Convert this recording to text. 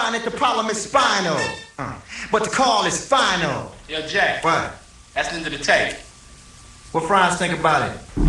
find that the problem is spinal. But the call is final. Yo, Jay. What? That's into the tape. What Franz think about it?